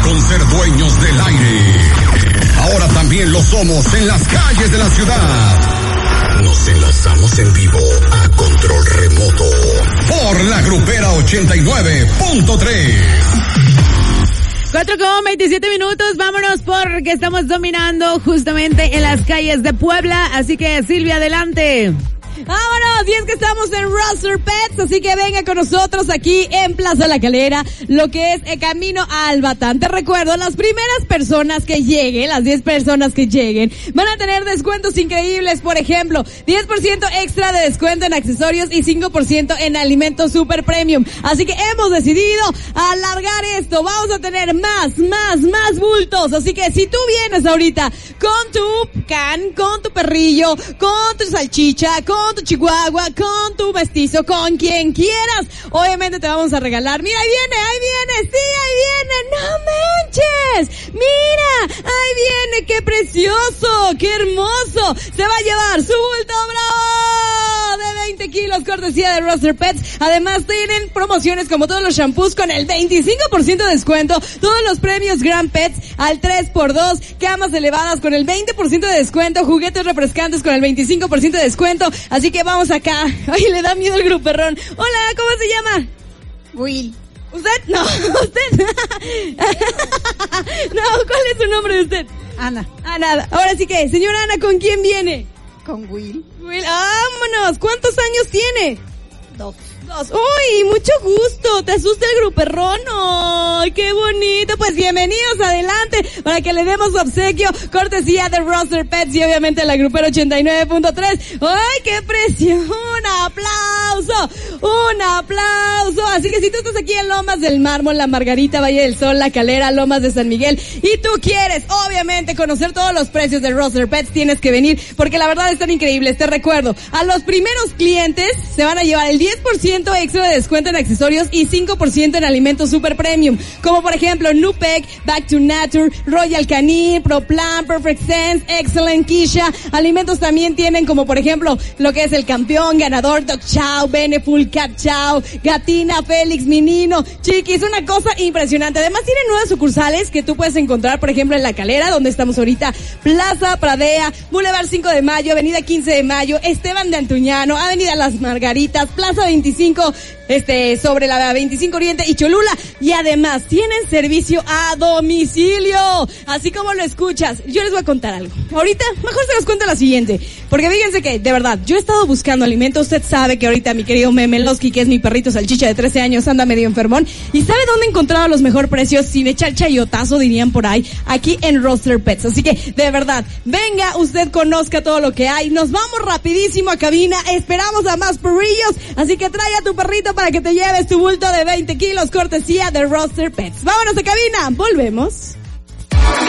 con ser dueños del aire. Ahora también lo somos en las calles de la ciudad. Nos enlazamos en vivo a control remoto por la Grupera 89.3. 4:27, vámonos porque estamos dominando justamente en las calles de Puebla, así que Silvia, adelante. Vámonos, y es que estamos en Rooster Pets, así que venga con nosotros aquí en Plaza La Calera, lo que es el camino a Albatán. Te recuerdo, las primeras personas que lleguen, las 10 personas que lleguen, van a tener descuentos increíbles. Por ejemplo, 10% extra de descuento en accesorios y 5% en alimentos super premium. Así que hemos decidido alargar esto. Vamos a tener más bultos. Así que si tú vienes ahorita con tu can, con tu perrillo, con tu salchicha, con tu chihuahua, con tu mestizo, con quien quieras, obviamente te vamos a regalar. Mira, ahí viene, sí, ahí viene, no manches, mira, ahí viene, qué precioso, qué hermoso, se va a llevar su bulto bravo de 20 kilos, cortesía de Rooster Pets. Además tienen promociones como todos los shampoos con el 25% de descuento, todos los premios Grand Pets al 3x2, camas elevadas con el 20% de descuento, juguetes refrescantes con el 25% de descuento. Así que vamos acá. Ay, le da miedo el gruperrón. Hola, ¿cómo se llama? Will. ¿Usted? No, usted. No, ¿cuál es su nombre de usted? Ana. Ana. Ahora sí que, señora Ana, ¿con quién viene? Con Will. Will, vámonos. ¿Cuántos años tiene? 2. Uy, mucho gusto. ¿Te asusta el gruperrón? ¡Ay, qué bonito! Pues bienvenidos, adelante, para que le demos obsequio, cortesía de Rooster Pets y obviamente la Grupera 89.3. ¡Ay, qué presión! ¡Un aplauso! Así que si tú estás aquí en Lomas del Mármol, La Margarita, Valle del Sol, La Calera, Lomas de San Miguel, y tú quieres, obviamente, conocer todos los precios de Rooster Pets, tienes que venir, porque la verdad están increíbles. Te recuerdo, a los primeros clientes se van a llevar el 10% extra de descuento en accesorios y 5% en alimentos super premium, como por ejemplo Nupec, Back to Nature, Royal Canin, Pro Plan, Perfect Sense, Excellent, Kisha. Alimentos también tienen como por ejemplo lo que es el Campeón, Ganador, Dog Chow, Beneful, Cat Chow, Gatina, Félix, Minino, Chiquis, una cosa impresionante. Además tienen nuevas sucursales que tú puedes encontrar por ejemplo en La Calera, donde estamos ahorita, Plaza Pradea, Boulevard 5 de Mayo, Avenida 15 de Mayo, Esteban de Antuñano, Avenida Las Margaritas, Plaza 25, sobre la 25 Oriente y Cholula, y además tienen servicio a domicilio, así como lo escuchas. Yo les voy a contar algo. Ahorita, mejor se los cuento la siguiente, porque fíjense que, de verdad, yo he estado buscando alimento. Usted sabe que ahorita mi querido Memelowski, que es mi perrito salchicha de 13 años, anda medio enfermón, y ¿sabe dónde he encontrado los mejores precios? Sin echar chayotazo, dirían por ahí, aquí en Rooster Pets. Así que, de verdad, venga, usted conozca todo lo que hay. Nos vamos rapidísimo a cabina, esperamos a más perrillos, así que trae a tu perrito para que te lleves tu bulto de 20 kilos, cortesía de Rooster Pets. Vámonos a cabina, volvemos.